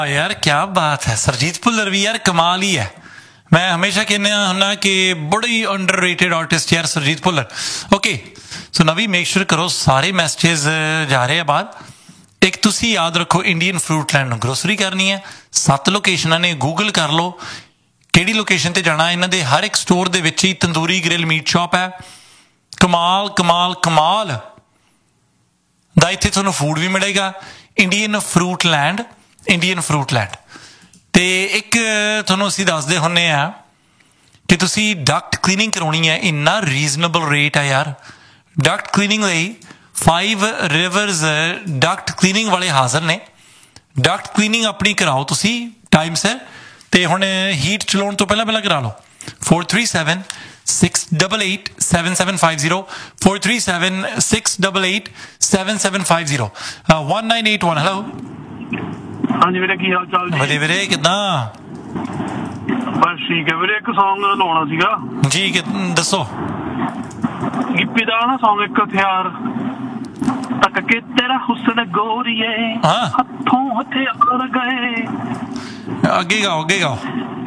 यार क्या बात है, सरजीत भुल्लर भी यार कमाल ही है। मैं हमेशा कहना हुन्ना कि बड़ी अंडररेटेड आर्टिस्ट यार सरजीत भुल्लर। ओके सो नवी मेक श्योर करो सारे मैसेजेस जा रहे हैं बाद। एक तुसी याद रखो इंडियन फ्रूट लैंड ग्रोसरी करनी है, 7 लोकेशनां ने, गूगल कर लो किहड़ी लोकेशन ते जाना। इन्हां दे हर एक स्टोर दे विच ही तंदूरी ग्रिल मीट शॉप है। कमाल कमाल कमाल दा इत्थे तुहानूं फूड भी मिलेगा। Indian fruit land, Indian fruit land. तो एक तुहानूं असीं दसदे हुंदे आ कि तुसीं डक्ट क्लीनिंग करवाउणी है, इन्ना रीजनेबल रेट है यार। डक्ट क्लीनिंग लई 5 रिवर्स डक्ट क्लीनिंग वाले हाज़र ने। डक्ट क्लीनिंग अपनी कराओ तुसीं टाइम सिर, ते हुण हीट चलाउण तो पहला करा लो। 437 688 7750 437 688 7750 1981। हेलो हाँ जी वीरे, की हाल चाल जी? वधिया वीरे, किदां? बस ठीक है वीरे। एक सॉन्ग लाउणा सीगा जी, दसो। गिप्पी दा ना सॉन्ग एक हथियार तक के तेरा हुस्न गोरिए हाँ। हथों हथियार गए। अगे गाओ, अगे गाओ।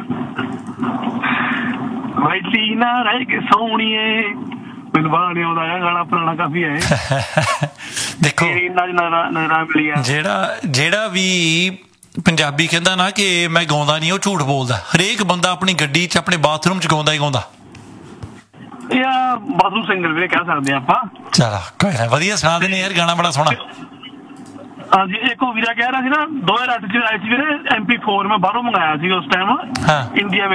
वैली ना रह के सोहणीए। ਮੈਨੂੰ ਬਾਹਰ ਨਹੀਂ ਆਉਂਦਾ ਹੈ ਗਾਣਾ, ਪੁਰਾਣਾ ਕਾਫੀ ਹੈ। देखो ਇੰਨਾ ਨਜ਼ਰਾਂ ਮਿਲੀ ਆ। ਜਿਹੜਾ ਵੀ ਪੰਜਾਬੀ ਕਹਿੰਦਾ ਨਾ ਕਿ ਮੈਂ ਗਾਉਂਦਾ ਨਹੀਂ, ਉਹ ਝੂਠ ਬੋਲਦਾ। ਹਰੇਕ ਬੰਦਾ ਆਪਣੀ ਗੱਡੀ 'ਚ, ਆਪਣੇ ਬਾਥਰੂਮ 'ਚ ਗਾਉਂਦਾ ਹੀ ਗਾਉਂਦਾ। ਯਾਰ ਬਾਥਰੂਮ ਸਿੰਗਰ ਵੀ ਕਹਿ ਸਕਦੇ ਆਪਾਂ। ਚਲੋ ਕੋਈ ਨਾ, ਵਧੀਆ ਸੁਣਾ ਦਿੰਦੇ ਯਾਰ, ਗਾਣਾ ਬੜਾ ਸੋਹਣਾ। ਹਾਂਜੀ, ਇੱਕ ਉਹ ਵੀਰਾ ਕਹਿ ਰਿਹਾ ਸੀ ਨਾ 2008 ਚ ਆਈ ਸੀ ਵੀਰੇ MP4, ਮੈਂ ਬਾਹਰੋਂ ਮੰਗਾਇਆ ਸੀ ਉਸ ਟਾਈਮ ਹਾਂ। ਇੰਡੀਆ